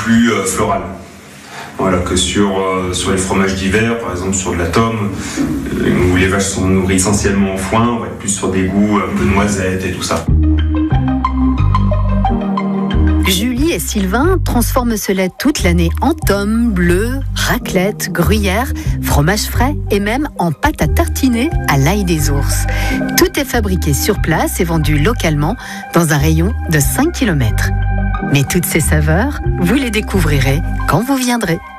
plus floral. Voilà, que sur les fromages d'hiver, par exemple sur de la tome, où les vaches sont nourries essentiellement au foin, on va être plus sur des goûts un peu de noisette et tout ça. Julie et Sylvain transforment ce lait toute l'année en tome, bleu, raclette, gruyère, fromage frais et même en pâte à tartiner à l'ail des ours. Tout est fabriqué sur place et vendu localement dans un rayon de 5 km. Mais toutes ces saveurs, vous les découvrirez quand vous viendrez.